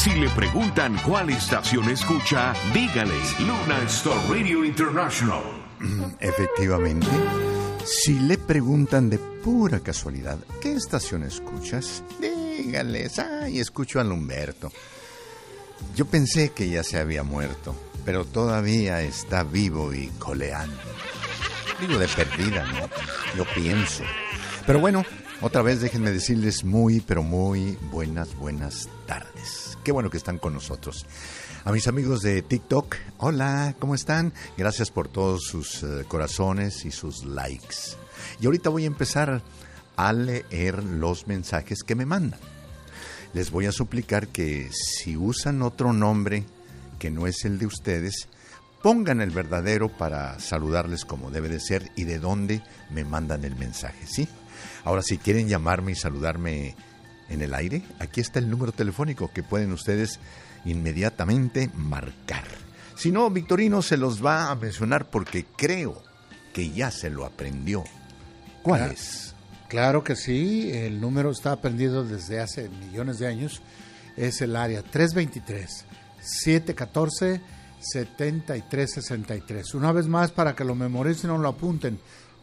Si le preguntan cuál estación escucha, dígale Luna Star Radio International. Efectivamente. Si le preguntan de pura casualidad, ¿qué estación escuchas? Díganles, escucho a Lumberto. Yo pensé que ya se había muerto, pero todavía está vivo y coleando. Digo de perdida, ¿no? Yo pienso. Pero bueno, otra vez déjenme decirles pero muy buenas tardes. Qué bueno que están con nosotros. A mis amigos de TikTok, hola, ¿cómo están? Gracias por todos sus corazones y sus likes. Y ahorita voy a empezar a leer los mensajes que me mandan. Les voy a suplicar que si usan otro nombre que no es el de ustedes, pongan el verdadero para saludarles como debe de ser y de dónde me mandan el mensaje, ¿sí? Ahora, si quieren llamarme y saludarme en el aire, aquí está el número telefónico que pueden ustedes inmediatamente marcar. Si no, Victorino se los va a mencionar porque creo que ya se lo aprendió. ¿Cuál es? Claro que sí, el número está aprendido desde hace millones de años. Es el área 323-714-7363. Una vez más, para que lo memoricen o lo apunten,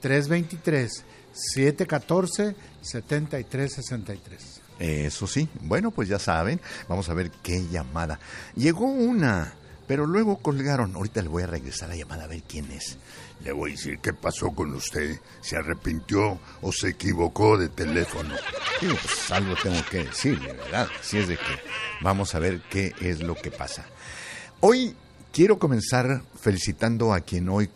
323-714-7363. Eso sí, bueno, pues ya saben, vamos a ver qué llamada. Llegó una, pero luego colgaron. Ahorita le voy a regresar la llamada a ver quién es. Le voy a decir qué pasó con usted. ¿Se arrepintió o se equivocó de teléfono? Digo, pues algo tengo que decirle, ¿verdad? Así es de que vamos a ver qué es lo que pasa. Hoy quiero comenzar felicitando a quien hoy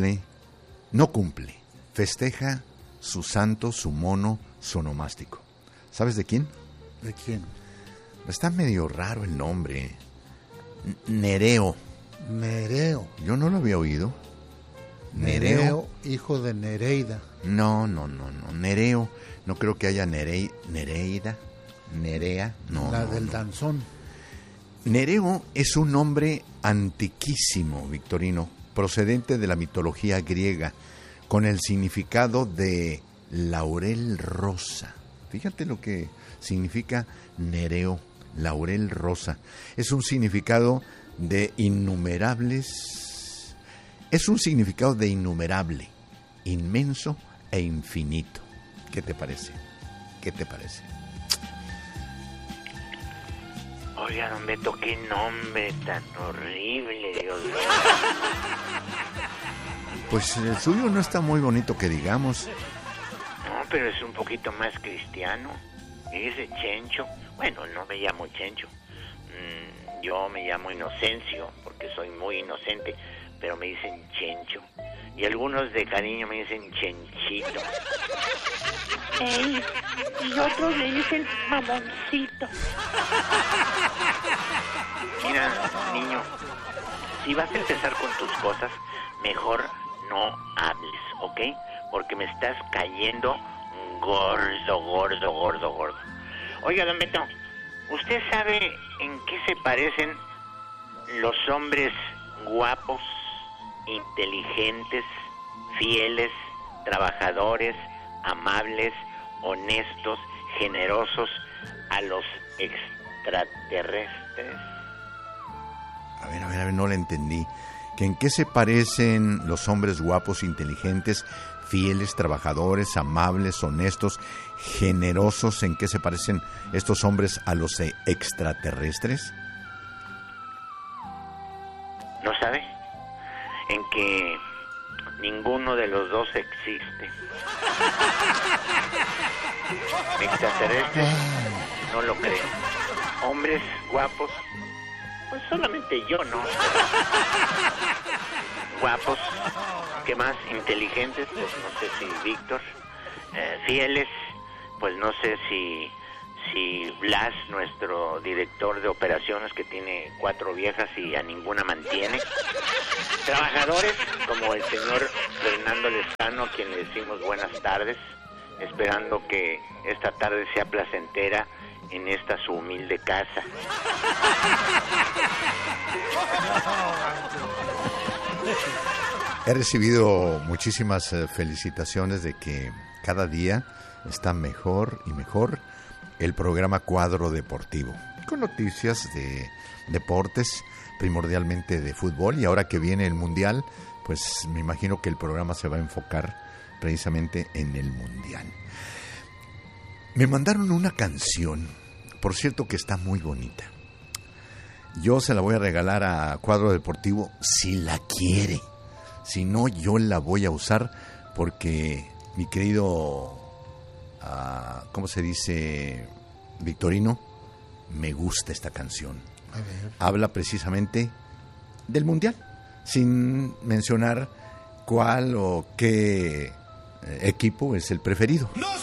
festeja su santo, su mono, su onomástico. ¿Sabes de quién? ¿De quién? Está medio raro el nombre. Nereo. Nereo. Yo no lo había oído. Nereo, hijo de Nereida. No. Nereo. No creo que haya Nereida. Nerea. No. La del danzón. Nereo es un nombre antiquísimo, Victorino, procedente de la mitología griega, con el significado de laurel rosa. Fíjate lo que significa Nereo, laurel rosa. Es un significado de innumerable, inmenso e infinito. ¿Qué te parece? Oiga, don Beto, qué nombre tan horrible, Dios mío. Pues el suyo no está muy bonito que digamos. No, pero es un poquito más cristiano. Dice Chencho. Bueno, no me llamo Chencho. Yo me llamo Inocencio, porque soy muy inocente, pero me dicen Chencho. Y algunos de cariño me dicen Chenchito. Ey, y otros le dicen mamoncito. Mira, niño, si vas a empezar con tus cosas, mejor no hables, ¿ok? Porque me estás cayendo gordo. Oiga, don Beto, ¿usted sabe en qué se parecen los hombres guapos, inteligentes, fieles, trabajadores, amables, honestos, generosos a los extraterrestres? A ver, no le entendí. ¿Que en qué se parecen los hombres guapos, inteligentes, fieles, trabajadores, amables, honestos, generosos? ¿En qué se parecen estos hombres a los extraterrestres? ¿No sabe? En que ninguno de los dos existe. Extraterrestres, no lo creo. Hombres guapos, pues solamente yo, ¿no? Guapos, ¿qué más? Inteligentes, pues no sé si Víctor. Fieles, pues no sé si Blas, nuestro director de operaciones, que tiene 4 viejas y a ninguna mantiene. Trabajadores, como el señor Fernando Lezcano, a quien le decimos buenas tardes, esperando que esta tarde sea placentera en esta su humilde casa. He recibido muchísimas felicitaciones de que cada día está mejor y mejor el programa Cuadro Deportivo. con noticias de deportes, primordialmente de fútbol, y ahora que viene el Mundial, pues me imagino que el programa se va a enfocar precisamente en el Mundial. Me mandaron una canción, por cierto que está muy bonita. Yo se la voy a regalar a Cuadro Deportivo si la quiere. Si no, yo la voy a usar porque mi querido, ¿cómo se dice? Victorino, me gusta esta canción. Habla precisamente del Mundial, sin mencionar cuál o qué equipo es el preferido. Los